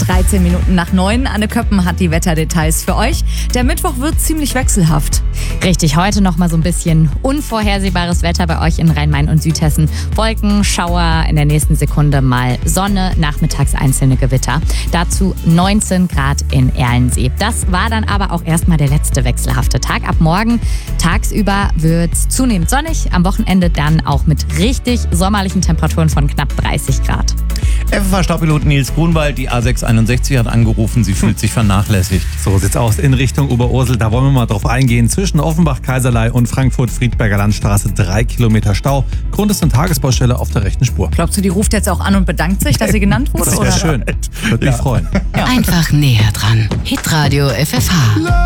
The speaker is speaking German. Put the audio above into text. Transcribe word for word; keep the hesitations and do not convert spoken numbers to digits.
dreizehn Minuten nach neun. Anne Köppen hat die Wetterdetails für euch. Der Mittwoch wird ziemlich wechselhaft. Richtig, heute noch mal so ein bisschen unvorhersehbares Wetter bei euch in Rhein-Main und Südhessen. Wolken, Schauer, in der nächsten Sekunde mal Sonne, nachmittags einzelne Gewitter. Dazu neunzehn Grad in Erlensee. Das war dann aber auch erstmal der letzte wechselhafte Tag. Ab morgen tagsüber wird es zunehmend sonnig, am Wochenende dann auch mit richtig sommerlichen Temperaturen von knapp dreißig Grad. F F H-Staubpilot Nils Grunwald, die A sechs einundsechzig, hat angerufen, sie fühlt sich vernachlässigt. So sieht's aus in Richtung Oberursel. Da wollen wir mal drauf eingehen. Zwischen Offenbach, Kaiserlei und Frankfurt-Friedberger Landstraße drei Kilometer Stau. Grund ist eine Tagesbaustelle auf der rechten Spur. Glaubst du, die ruft jetzt auch an und bedankt sich, dass sie genannt wurde? Das wäre schön. Würde mich freuen. Einfach näher dran. Hitradio F F H.